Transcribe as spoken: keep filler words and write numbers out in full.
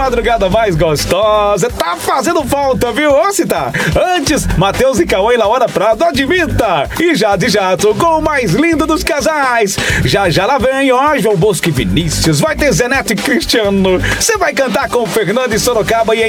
madrugada mais gostosa. Tá fazendo falta, viu? Ô, se tá. Antes, Matheus e Cauã e Laura Prado, admita. E Jade Jato com o mais lindo dos casais. Já já lá vem, ó, João Bosco e Vinícius. Vai ter Zé Neto e Cristiano. Você vai cantar com Fernando e Sorocaba e